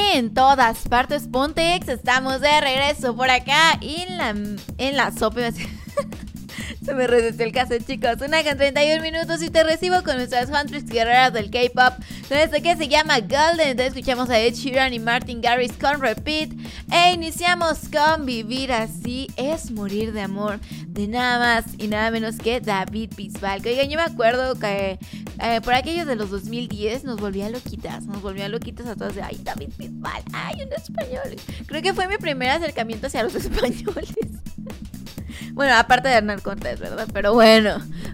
en todas partes, Pontex. Estamos de regreso por acá en la sopa. Se me reseteó el cassette, chicos. 1:31 minutos y te recibo con nuestras Huntress guerreras del K-pop, con esto que se llama Golden. Entonces escuchamos a Ed Sheeran y Martin Garrix con Repeat. E iniciamos con Vivir Así es Morir de Amor, de nada más y nada menos que David Bisbal. Oigan, yo me acuerdo que por aquellos de los 2010 nos volvían loquitas a todas de, ay, David Bisbal, ay, un español. Creo que fue mi primer acercamiento hacia los españoles. Bueno, aparte de Hernán Cortés, ¿verdad? Pero bueno.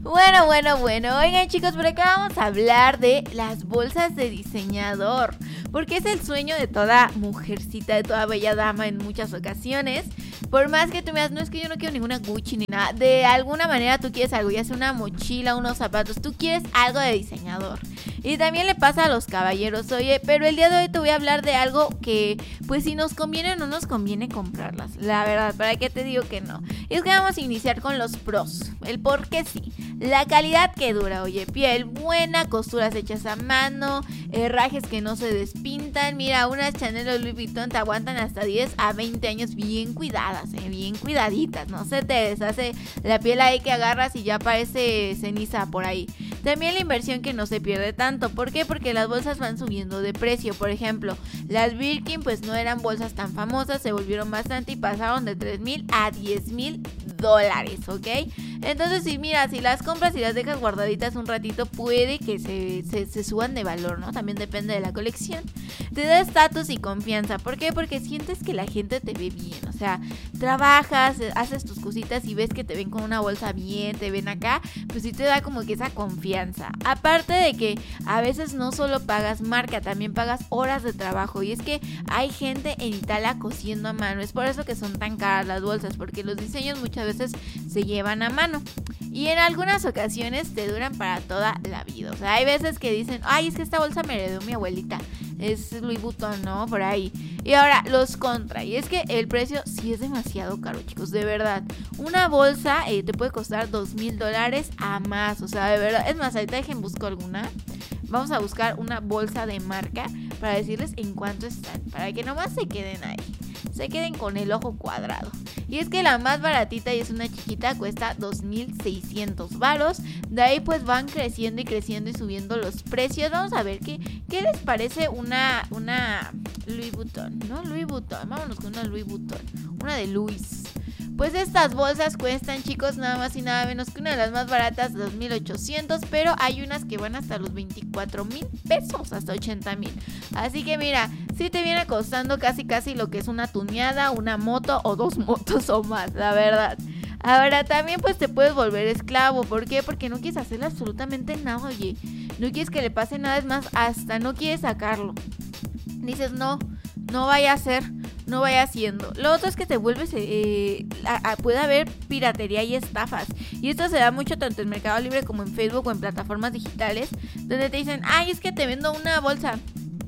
Oigan, chicos, por acá vamos a hablar de las bolsas de diseñador, porque es el sueño de toda mujercita, de toda bella dama en muchas ocasiones. Por más que tú me digas, no, es que yo no quiero ninguna Gucci ni nada, de alguna manera tú quieres algo, ya sea una mochila, unos zapatos, tú quieres algo de diseñador. Y también le pasa a los caballeros, oye, pero el día de hoy te voy a hablar de algo que, pues si nos conviene o no nos conviene comprarlas, la verdad, ¿para qué te digo que no? Y es que vamos a iniciar con los pros, el por qué sí. La calidad que dura, oye, piel buena, costuras hechas a mano, herrajes que no se despintan. Mira, unas Chanel o Louis Vuitton te aguantan hasta 10 a 20 años bien cuidadas, bien cuidaditas, no se te deshace la piel ahí que agarras y ya parece ceniza por ahí. También la inversión que no se pierde tanto, ¿por qué? Porque las bolsas van subiendo de precio. Por ejemplo, las Birkin pues no eran bolsas tan famosas, se volvieron bastante y pasaron de $3,000 a $10,000, ¿ok? Entonces, si las compras y las dejas guardaditas un ratito, puede que se suban de valor, ¿no? También depende de la colección. Te da estatus y confianza. ¿Por qué? Porque sientes que la gente te ve bien. O sea, trabajas, haces tus cositas y ves que te ven con una bolsa bien, te ven acá, pues sí te da como que esa confianza. Aparte de que a veces no solo pagas marca, también pagas horas de trabajo. Y es que hay gente en Italia cosiendo a mano. Es por eso que son tan caras las bolsas, porque los diseños muchas veces se llevan a mano. Y en algunas ocasiones te duran para toda la vida. O sea, hay veces que dicen, ay, es que esta bolsa me heredó mi abuelita, es Louis Vuitton, ¿no? Por ahí. Y ahora, los contra. Y es que el precio sí es demasiado caro, chicos, de verdad. Una bolsa te puede costar $2,000 a más. O sea, de verdad. Es más, ahorita dejen busco alguna. Vamos a buscar una bolsa de marca para decirles en cuánto están, para que nomás se queden ahí, se queden con el ojo cuadrado. Y es que la más baratita, y es una chiquita, cuesta 2,600 varos. De ahí pues van creciendo y subiendo los precios. Vamos a ver qué les parece una Louis Vuitton, ¿no? Louis Vuitton, vámonos con una Louis Vuitton, una de Louis. Pues estas bolsas cuestan, chicos, nada más y nada menos que una de las más baratas, 2,800, pero hay unas que van hasta los 24,000 pesos, hasta 80,000. Así que mira, sí te viene costando casi lo que es una tuneada, una moto o 2 motos o más, la verdad. Ahora también pues te puedes volver esclavo. ¿Por qué? Porque no quieres hacerle absolutamente nada, oye. No quieres que le pase nada, es más, hasta no quieres sacarlo. Dices, no vaya a ser, no vaya haciendo. Lo otro es que te vuelves, puede haber piratería y estafas. Y esto se da mucho tanto en Mercado Libre como en Facebook o en plataformas digitales, donde te dicen, ay, es que te vendo una bolsa,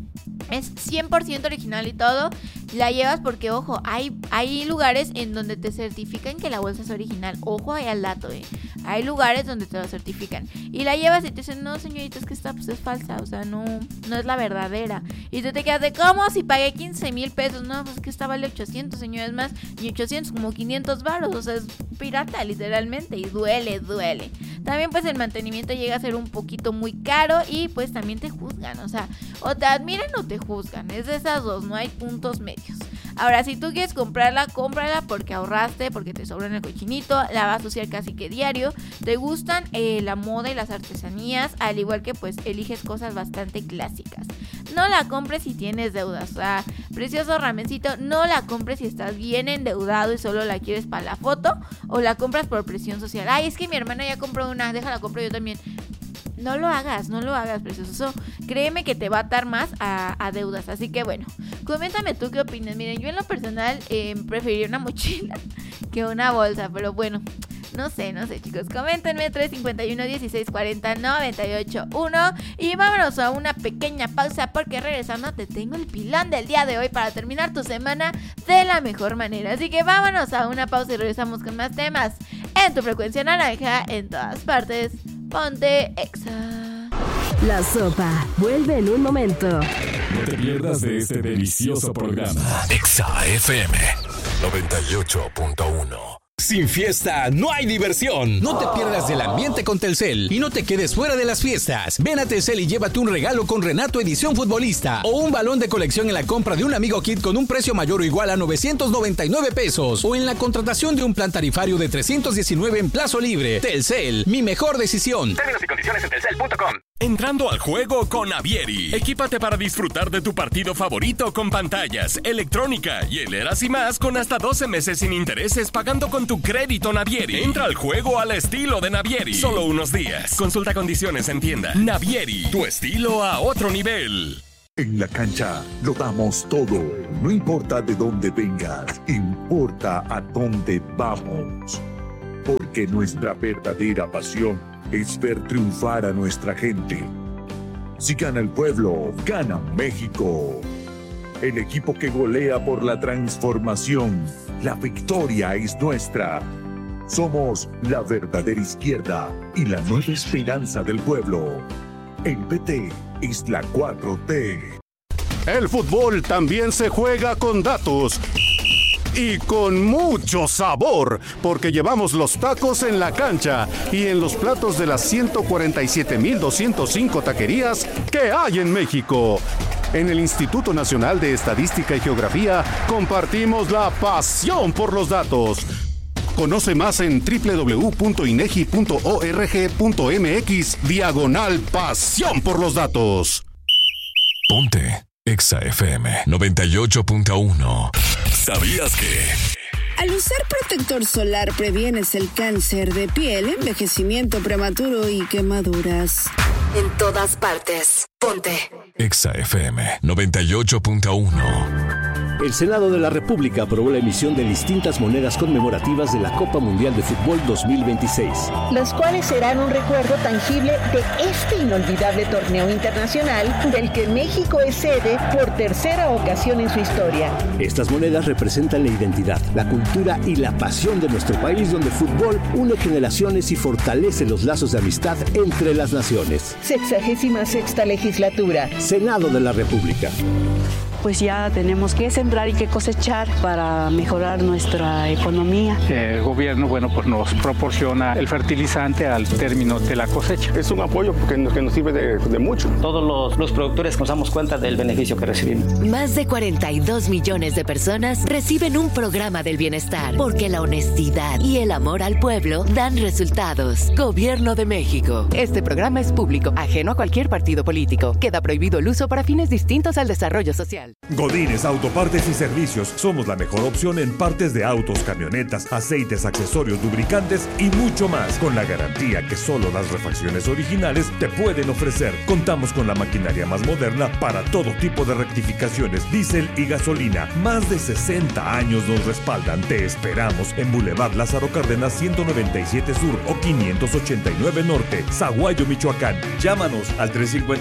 es 100% original y todo, la llevas porque, ojo, hay lugares en donde te certifican que la bolsa es original. Ojo ahí al dato, hay lugares donde te lo certifican. Y la llevas y te dicen, no, señorita, es que esta pues es falsa, o sea, no es la verdadera. Y tú te quedas de, ¿cómo? Si pagué 15,000 pesos. No, pues es que esta vale 800, señora, es más, ni 800, como 500 varos, o sea, es pirata, literalmente, y duele. También pues el mantenimiento llega a ser un poquito muy caro y pues también te juzgan, o sea, o te admiran o te juzgan, es de esas dos, no hay puntos medios. Ahora, si tú quieres comprarla, cómprala porque ahorraste, porque te sobra en el cochinito, la vas a usar casi que diario, te gustan la moda y las artesanías, al igual que pues eliges cosas bastante clásicas. No la compres si tienes deudas, o sea, precioso ramencito, no la compres si estás bien endeudado y solo la quieres para la foto, o la compras por presión social. Ay, es que mi hermana ya compró una, déjala compro yo también. No lo hagas, precioso. Eso, créeme que te va a atar más a deudas. Así que bueno, coméntame tú qué opinas. Miren, yo en lo personal preferiría una mochila que una bolsa, pero bueno, no sé, chicos. Coméntenme 351-1640-981. Y vámonos a una pequeña pausa, porque regresando te tengo el pilón del día de hoy para terminar tu semana de la mejor manera. Así que vámonos a una pausa y regresamos con más temas en tu frecuencia naranja, en todas partes. Ponte Exa. La sopa vuelve en un momento. No te pierdas de este delicioso programa. Exa FM 98.1. Sin fiesta no hay diversión. No te pierdas del ambiente con Telcel y no te quedes fuera de las fiestas. Ven a Telcel y llévate un regalo con Renato Edición Futbolista o un balón de colección en la compra de un Amigo Kit con un precio mayor o igual a 999 pesos o en la contratación de un plan tarifario de 319 en plazo libre. Telcel, mi mejor decisión. Términos y condiciones en telcel.com. Entrando al juego con Navieri. Equípate para disfrutar de tu partido favorito con pantallas, electrónica, hieleras y más con hasta 12 meses sin intereses pagando con tu crédito Navieri. Entra al juego al estilo de Navieri. Solo unos días. Consulta condiciones en tienda. Navieri, tu estilo a otro nivel. En la cancha lo damos todo. No importa de dónde vengas, importa a dónde vamos. Porque nuestra verdadera pasión es ver triunfar a nuestra gente. Si gana el pueblo, gana México. El equipo que golea por la transformación. La victoria es nuestra. Somos la verdadera izquierda y la nueva esperanza del pueblo. El PT es la 4T. El fútbol también se juega con datos. Y con mucho sabor, porque llevamos los tacos en la cancha y en los platos de las 147,205 taquerías que hay en México. En el Instituto Nacional de Estadística y Geografía compartimos la pasión por los datos. Conoce más en www.inegi.org.mx/pasión por los datos. Ponte Exa FM 98.1. ¿Sabías que? Al usar protector solar previenes el cáncer de piel, envejecimiento prematuro y quemaduras? En todas partes. Ponte Exa FM 98.1. El Senado de la República aprobó la emisión de distintas monedas conmemorativas de la Copa Mundial de Fútbol 2026. Las cuales serán un recuerdo tangible de este inolvidable torneo internacional del que México es sede por tercera ocasión en su historia. Estas monedas representan la identidad, la cultura y la pasión de nuestro país, donde el fútbol une generaciones y fortalece los lazos de amistad entre las naciones. 66ª legislatura. Senado de la República. Pues ya tenemos que sembrar y que cosechar para mejorar nuestra economía. El gobierno, pues nos proporciona el fertilizante al término de la cosecha. Es un apoyo que nos sirve de mucho. Todos los productores nos damos cuenta del beneficio que recibimos. Más de 42 millones de personas reciben un programa del bienestar, porque la honestidad y el amor al pueblo dan resultados. Gobierno de México. Este programa es público, ajeno a cualquier partido político. Queda prohibido el uso para fines distintos al desarrollo social. Godínez Autopartes y Servicios. Somos la mejor opción en partes de autos, camionetas, aceites, accesorios, lubricantes y mucho más, con la garantía que solo las refacciones originales te pueden ofrecer. Contamos con la maquinaria más moderna para todo tipo de rectificaciones, diésel y gasolina. Más de 60 años nos respaldan. Te esperamos en Boulevard Lázaro Cárdenas 197 Sur o 589 Norte, Zaguayo, Michoacán. Llámanos al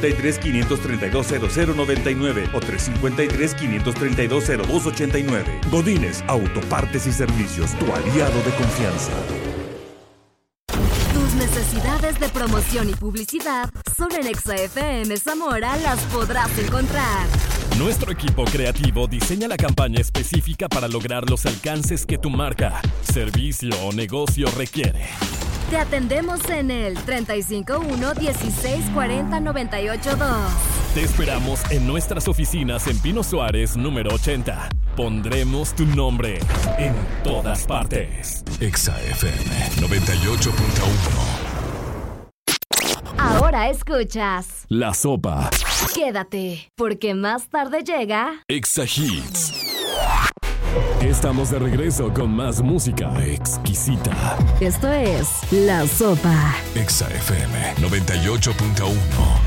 353-532-0099 o 353-532-0289. Godínez Autopartes y Servicios, tu aliado de confianza. Tus necesidades de promoción y publicidad solo en Exa FM Zamora las podrás encontrar. Nuestro equipo creativo diseña la campaña específica para lograr los alcances que tu marca, servicio o negocio requiere. Te atendemos en el 351-1640-982. Te esperamos en nuestras oficinas en Pino Suárez, número 80. Pondremos tu nombre en todas partes. Exa FM 98.1. Ahora escuchas La Sopa. Quédate, porque más tarde llega Exa Hits. Estamos de regreso con más música exquisita. Esto es La Sopa. Exa FM 98.1.